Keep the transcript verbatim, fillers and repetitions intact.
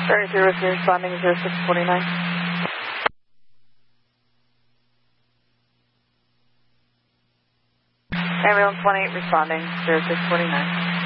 thirty-three with you responding zero six forty-nine. Ambulance one eight responding zero six forty-nine.